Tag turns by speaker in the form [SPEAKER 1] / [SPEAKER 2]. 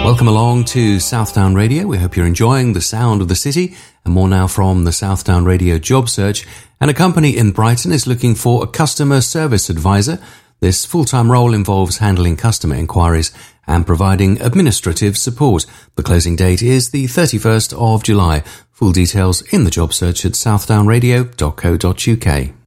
[SPEAKER 1] Welcome along to Southdown Radio. We hope you're enjoying the sound of the city, and more now from the Southdown Radio job search. And a company in Brighton is looking for a customer service advisor. This full-time role involves handling customer inquiries and providing administrative support. The closing date is the 31st of July. Full details in the job search at southdownradio.co.uk.